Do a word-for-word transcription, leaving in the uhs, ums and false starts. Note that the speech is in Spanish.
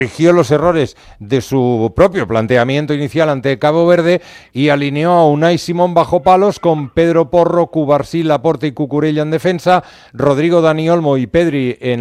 corrigió los errores de su propio planteamiento inicial ante Cabo Verde y alineó a Unai Simón bajo palos con Pedro Porro, Cubarsí, Laporte y Cucurella en defensa, Rodrigo Dani Olmo y Pedri en